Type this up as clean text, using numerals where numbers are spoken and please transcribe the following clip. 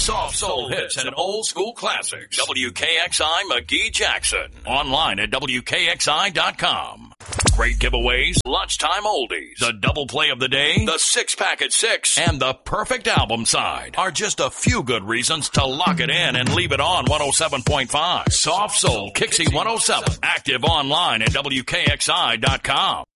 soft soul hits and old school classics. WKXI McGee Jackson. Online at WKXI.com. Great giveaways, lunchtime oldies, the double play of the day, the 6-pack at 6, and the perfect album side are just a few good reasons to lock it in and leave it on 107.5. Soft Soul Kixie 107. Active online at WKXI.com.